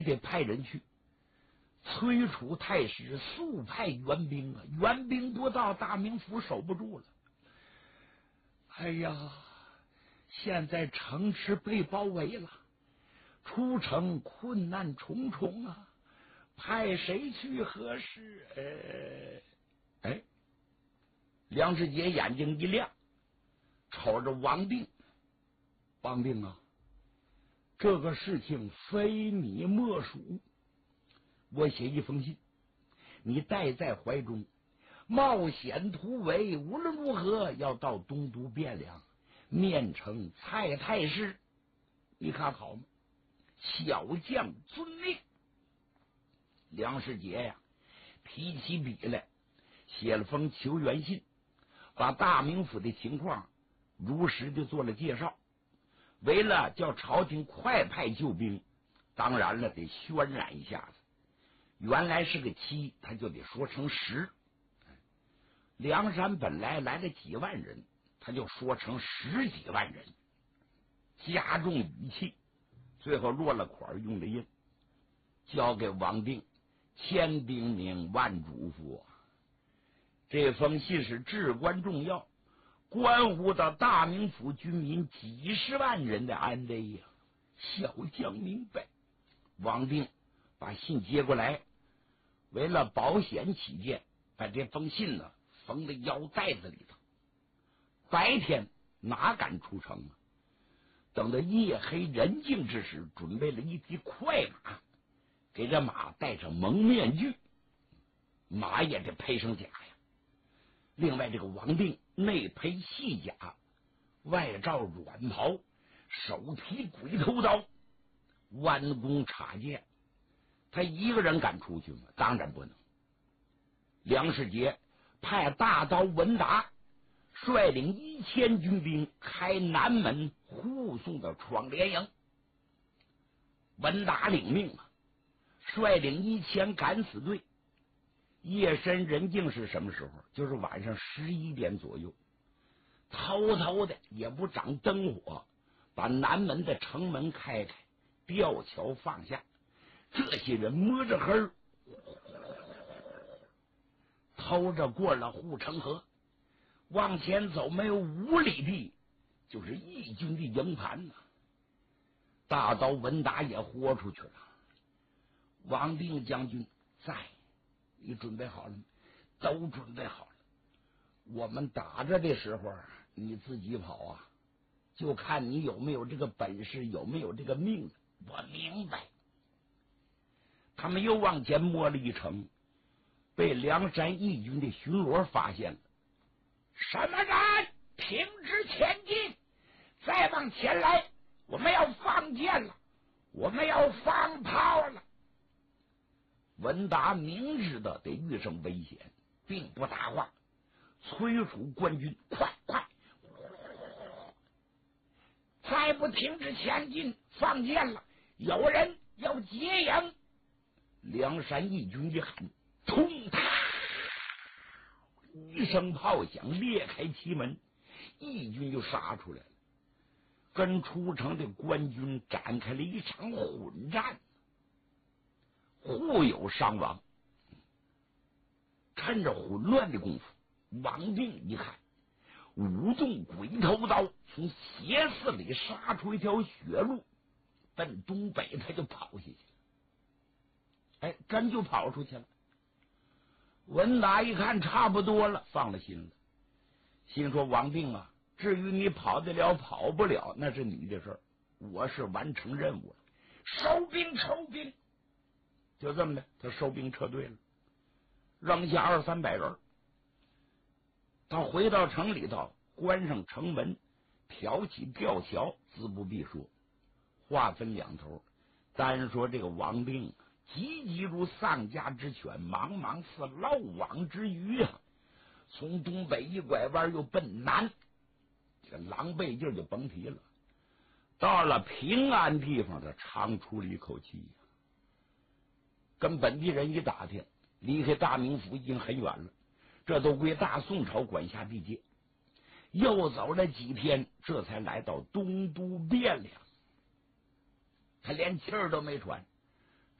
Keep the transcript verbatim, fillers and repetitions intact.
得派人去。崔楚太师速派援兵啊，援兵不到，大名府守不住了。哎呀，现在城池被包围了，出城困难重重啊！派谁去合适？呃，哎，梁世杰眼睛一亮，瞅着王定，王定啊，这个事情非你莫属。我写一封信，你带在怀中，冒险突围，无论如何要到东都汴梁面呈蔡太师，你看好吗？小将遵命。梁世杰呀，提起笔来，写了封求援信，把大名府的情况如实的做了介绍。为了叫朝廷快派救兵，当然了，得渲染一下子。原来是个七，他就得说成十。梁山本来来了几万人，他就说成十几万人，加重语气，最后落了款，用了印，交给王定，千叮咛万嘱咐。这封信是至关重要，关乎到大名府军民几十万人的安危呀！小将明白。王定把信接过来，为了保险起见，把这封信呢缝在腰带子里头。白天哪敢出城啊？等到夜黑人静之时，准备了一匹快马，给这马戴上蒙面具，马也得配上甲呀。另外，这个王定内配细甲，外罩软袍，手提鬼头刀，弯弓插箭。他一个人敢出去吗？当然不能。梁世杰派大刀文达率领一千军兵开南门护送到闯联营。文达领命啊，率领一千敢死队。夜深人静是什么时候？就是晚上十一点左右，偷偷的也不长灯火，把南门的城门开开，吊桥放下。这些人摸着黑偷着过了护城河，往前走没有五里地，就是义军的营盘呢。大刀文达也豁出去了。王定将军在，你准备好了吗？都准备好了。我们打着的时候，你自己跑啊，就看你有没有这个本事，有没有这个命。我明白。他们又往前摸了一程，被梁山义军的巡逻发现了。什么人？停止前进！再往前来，我们要放箭了，我们要放炮了。文达明知道得遇上危险，并不答话。催促官军快快，再不停止前进，放箭了，有人要劫营。梁山义军一喊，通他一声炮响，裂开旗门，义军就杀出来了，跟出城的官军展开了一场混战，互有伤亡。趁着混乱的功夫，王定一看，舞动鬼头刀，从斜寺里杀出一条血路，奔东北他就跑下去了。哎，真就跑出去了。文达一看差不多了，放了心了，心说王定啊，至于你跑得了跑不了，那是你的事儿，我是完成任务了，收兵收兵。就这么的，他收兵撤退了，扔下二三百人。他回到城里头，关上城门，挑起吊桥，自不必说。话分两头，单说这个王定急急如丧家之犬，茫茫似漏网之鱼啊！从东北一拐弯又奔南，这个狼狈劲儿就甭提了。到了平安地方，他长出了一口气呀。跟本地人一打听，离开大名府已经很远了，这都归大宋朝管辖地界。又走了几天，这才来到东都汴梁。他连气儿都没喘，